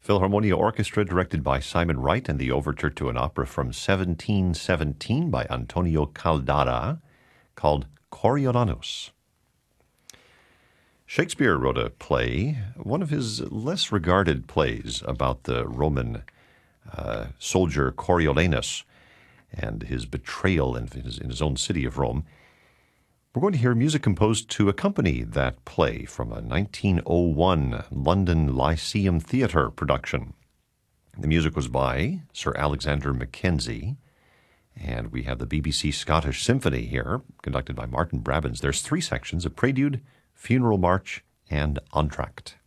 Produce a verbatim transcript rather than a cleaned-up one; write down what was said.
Philharmonia Orchestra, directed by Simon Wright, and the overture to an opera from seventeen seventeen by Antonio Caldara, called Coriolanus. Shakespeare wrote a play, one of his less regarded plays, about the Roman uh, soldier Coriolanus and his betrayal in his, in his own city of Rome. We're going to hear music composed to accompany that play from a nineteen oh one London Lyceum Theatre production. The music was by Sir Alexander Mackenzie, and we have the B B C Scottish Symphony here, conducted by Martin Brabbins. There's three sections: a prelude, funeral march, and entr'acte.